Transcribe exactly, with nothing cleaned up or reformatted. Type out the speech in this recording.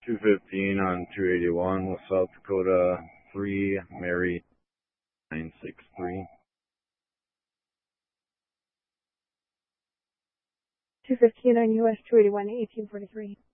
two fifteen on two eighty-one with South Dakota three, Mary nine six three. two fifteen on U S two eighty-one, eighteen forty-three.